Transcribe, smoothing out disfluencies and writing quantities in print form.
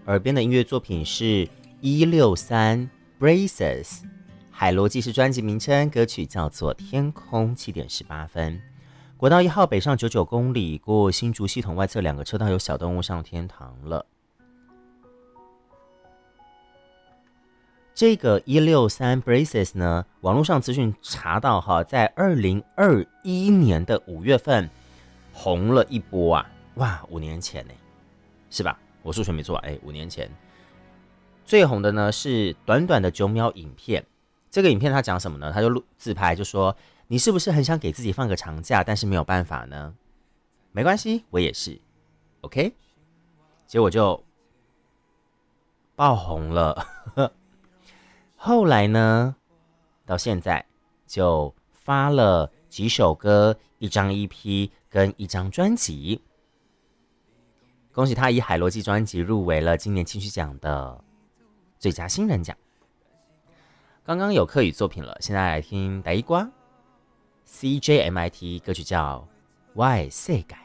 耳边的音乐作品是163 Braces， 海螺记是专辑名称，歌曲叫做天空7点18分。国道1号北上99公里，过新竹系统外侧2个车道有小动物上天堂了。这个163 Braces 呢，网络上资讯查到哈，在2021年的5月份红了一波啊！哇，5年前呢，是吧？我数学没错，5年前最红的呢是短短的9秒影片。这个影片他讲什么呢？他就录自拍，就说你是不是很想给自己放个长假，但是没有办法呢？没关系，我也是 ，OK。结果就爆红了。后来呢，到现在就发了几首歌、一张 EP 跟一张专辑。恭喜他以海螺记专辑入围了今年金曲奖的最佳新人奖。刚刚有客语作品了，现在来听台语歌 CJMIT 歌曲叫《我的世界》。